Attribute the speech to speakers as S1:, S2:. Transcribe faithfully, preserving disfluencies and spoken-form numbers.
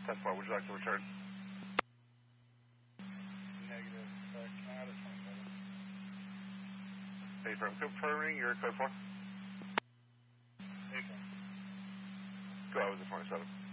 S1: ten four, would you like to return?
S2: Negative. Uh, Canada twenty-seven.
S1: Affirm. Confirming your code four.
S2: Affirm.
S1: Go, I was at twenty-seven.